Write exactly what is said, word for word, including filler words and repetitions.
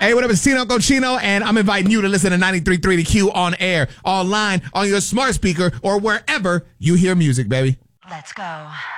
Hey, what up? It's Tino Cochino, and I'm inviting you to listen to ninety-three point three The Q on air, online, on your smart speaker, or wherever you hear music, baby. Let's go.